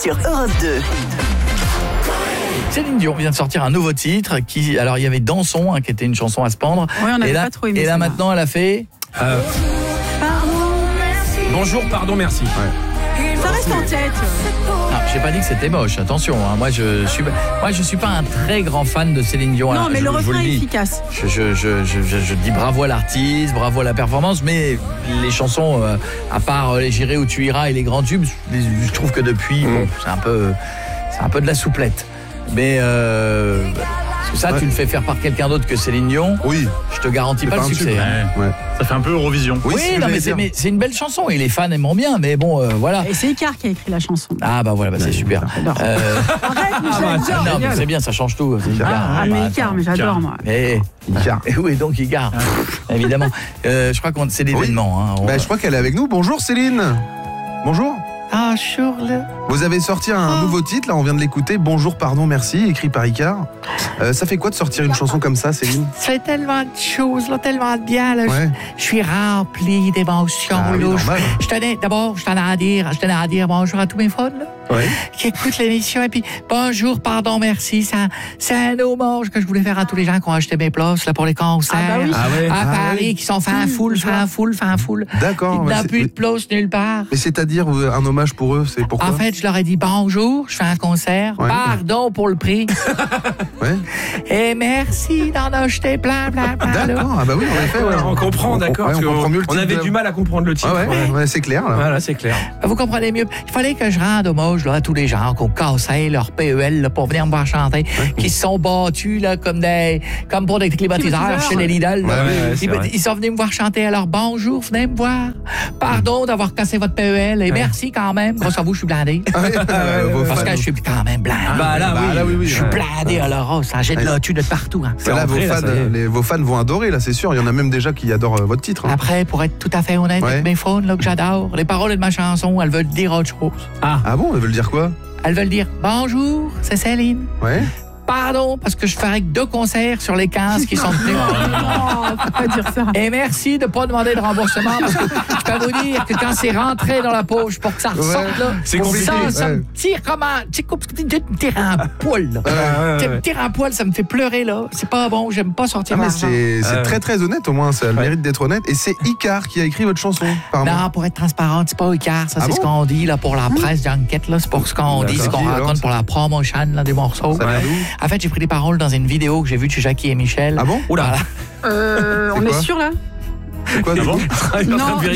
sur Europe 2. Céline Dion vient de sortir un nouveau titre alors il y avait Dansons qui était une chanson à se pendre. Ouais, on n'avait pas trop aimé. Et là maintenant elle a fait Bonjour, pardon, merci. Ouais. Ça reste en tête. J'ai pas dit que c'était moche, attention. Moi je suis pas un très grand fan de Céline Dion. Non, mais le refrain est efficace. Je dis bravo à l'artiste, bravo à la performance, mais les chansons, à part Les J'irai où tu iras et les grands tubes, je trouve que depuis, c'est un peu de la souplette. Mais ça, tu le fais faire par quelqu'un d'autre que Céline Dion. Oui. Je te garantis pas le succès. Ouais. Ça fait un peu Eurovision. Oui, non, mais c'est une belle chanson et les fans aimeront bien, mais bon, voilà. Et c'est Icare qui a écrit la chanson. Ah bah voilà, c'est super. Arrête, Michel. Non, mais c'est bien, ça change tout. Mais Icare, mais j'adore moi. Icare. Et où est donc Icare? Évidemment. Je crois que c'est l'événement. Je crois qu'elle est avec nous. Bonjour Céline. Bonjour. Ah, Charles. Vous avez sorti un nouveau titre, là on vient de l'écouter, Bonjour, pardon, merci, écrit par Icare. Ça fait quoi de sortir une chanson comme ça, Céline? C'est tellement de choses, là, tellement de bien. Là. Ouais. Je suis rempli d'émotions. Je tenais à dire bonjour à tous mes fans qui écoutent l'émission. Et puis, bonjour, pardon, merci. C'est un hommage que je voulais faire à tous les gens qui ont acheté mes places là, pour les concerts à Paris, qui sont fin foule. D'accord. Il n'y a plus de place nulle part. Mais c'est-à-dire un hommage pour eux, c'est pourquoi? En fait, je leur ai dit bonjour, je fais un concert, pardon pour le prix. Et merci d'en acheter plein. D'accord, ah bah oui, en effet. On comprend, d'accord. On avait du mal à comprendre le titre. Ouais, c'est clair. Là. Voilà, c'est clair. Vous comprenez mieux. Il fallait que je rende hommage là, à tous les gens qui ont cassé leur PEL là, pour venir me voir chanter, qui se sont battus là, comme pour des climatiseurs chez les Lidl. Ils sont venus me voir chanter. Alors bonjour, venez me voir. Pardon d'avoir cassé votre PEL et merci quand même. Grâce à vous, je suis blindé. Parce que je suis quand même blindé. Oui. Je suis blindé à l'oros. Ça jette de la thune de partout. Là, vos fans vont adorer, là, c'est sûr. Il y en a même déjà qui adorent votre titre. Après, pour être tout à fait honnête avec mes fans, là, que j'adore, les paroles de ma chanson, elles veulent dire autre chose. Ah bon, elles veulent dire quoi? Elles veulent dire bonjour, c'est Céline. Ouais. Pardon, parce que je ferai que 2 concerts sur les 15 qui sont tenus. Non, faut pas dire ça. Et merci de ne pas demander de remboursement, parce que je peux vous dire que quand c'est rentré dans la poche pour que ça ressorte, là, c'est compliqué. Ça me tire comment? Tu me tires en poil, là. Tu me tires en poil, ça me fait pleurer, là. C'est pas bon, j'aime pas sortir l'argent. C'est très très honnête, au moins, ça a le mérite d'être honnête. Et c'est Icare qui a écrit votre chanson, pardon. Non, pour être transparent, c'est pas Icare, ça, c'est ce qu'on dit là, pour la presse d'enquête, là. C'est pour ce qu'on dit, ce qu'on raconte pour la promotion là, des morceaux. En fait, j'ai pris des paroles dans une vidéo que j'ai vue de chez Jackie et Michel. Ah bon? Oula. On est sûr là? C'est quoi, Non, C'est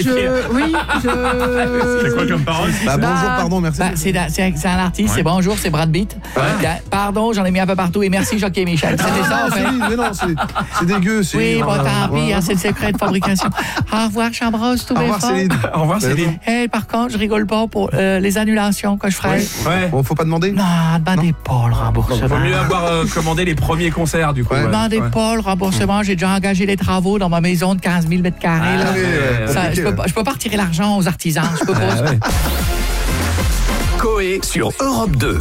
quoi comme parole? Bonjour, pardon, merci. C'est un artiste, c'est bonjour, c'est Brad Pitt. Pardon, j'en ai mis un peu partout et merci Jackie et Michel. C'était ça, en fait. Mais non, c'est dégueu. Oui, bon, tant pis, c'est le secret de fabrication. Au revoir, j'embrasse tous mes fans. Au revoir, Céline. Et par contre, je rigole pas pour les annulations que je ferai. Bon, faut pas demander? Non, demandez pas le remboursement. Il vaut mieux avoir commandé les premiers concerts, du coup. Demandez pas le remboursement. J'ai déjà engagé les travaux dans ma maison de 15 000 mètres carrés. Je peux pas retirer l'argent aux artisans. Je peux pas. Coé sur Europe 2.